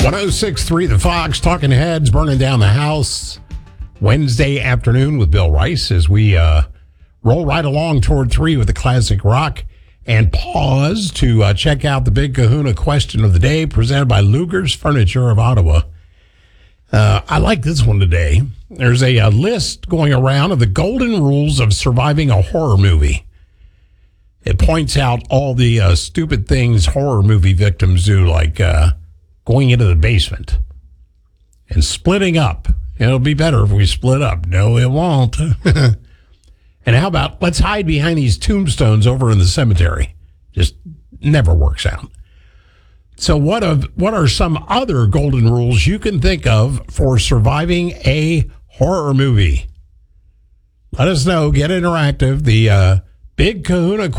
106.3 The Fox, Talking Heads, burning down the house. Wednesday afternoon with Bill Rice as we roll right along toward 3 with the classic rock and pause to check out the Big Kahuna question of the day presented by Luger's Furniture of Ottawa. I like this one today. There's a list going around of the golden rules of surviving a horror movie. It points out all the stupid things horror movie victims do, like going into the basement and splitting up. It'll be better if we split up. No, it won't. And how about let's hide behind these tombstones over in the cemetery? Just never works out. So what are some other golden rules you can think of for surviving a horror movie? Let us know. Get interactive. The Big Kahuna